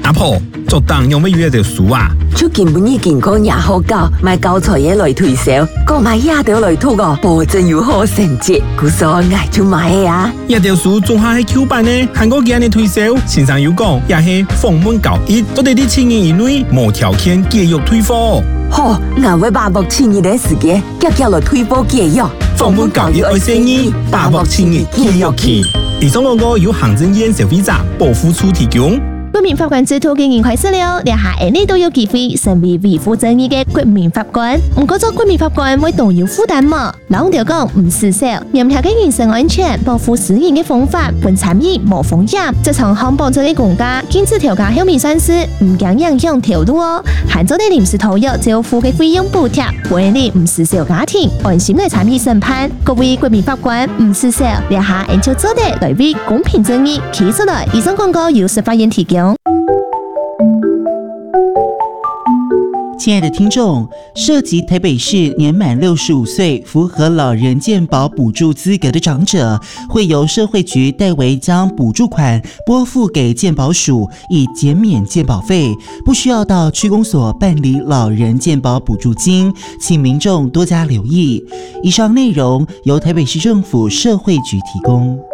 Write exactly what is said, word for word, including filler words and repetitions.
阿婆，做当用乜约條數啊？ 出健本醫健康也好教，買教材嘢來推銷，購買一條來吐個，保證有好成績。故所嗌就買啊！ 一條數做下係 Q 版呢，韓國嘅人推銷，線上有講也係訪問交易，都哋啲千年以內無條件繼續退貨。 好，我會把握千年嘅時間，夾夾來退貨繼續。 訪問交易愛生意，把握千年繼續去。以上廣告由行政院消費者保護處提供。 國民法官制度經營開始了，兩下下你都有機會成為維護正義嘅國民法官。唔過做國民法官會動搖負擔嘛？老條講唔失手，嚴格嘅人身安全、保護私隱嘅方法，本參與無風險。這場航保者嘅國家，堅持調價後面算是唔驚影響條路哦。限咗啲臨時投入政府嘅費用補貼，為你唔失手家庭安心嚟參與審判。各位國民法官唔失手，兩下研究做得來為公平正義企出來。以上廣告由司法院提供。 親愛的聽眾，涉及台北市年滿六十五歲、符合老人健保補助資格的長者，會由社會局代為將補助款撥付給健保署，以減免健保費，不需要到區公所辦理老人健保補助金，請民眾多加留意。以上內容由台北市政府社會局提供。